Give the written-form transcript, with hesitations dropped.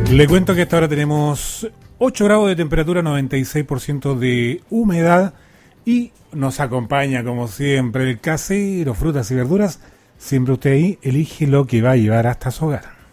Le cuento que hasta ahora tenemos 8 grados de temperatura, 96% de humedad y nos acompaña como siempre el casero, frutas y verduras. Siempre usted ahí elige lo que va a llevar hasta su hogar.